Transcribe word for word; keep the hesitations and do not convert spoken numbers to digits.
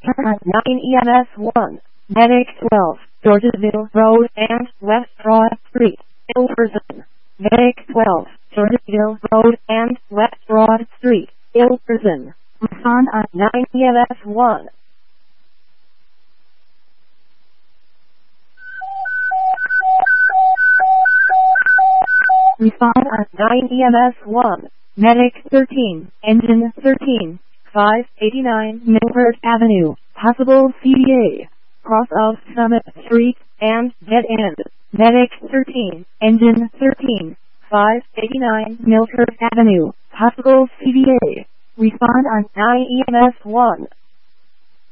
Turn nine E M S one. Medic twelve. Georgesville Road and West Broad Street. Ilverston. Medic twelve. Georgesville Road and West Broad Street. Ilverston. Respond on nine E M S one. Respond on nine E M S one. Medic thirteen. Engine thirteen. five eighty-nine Milford Avenue. Possible C D A. Cross of Summit Street and dead end. Medic thirteen. Engine thirteen. five eighty-nine Milford Avenue. Possible C D A. Respond on nine E M S one.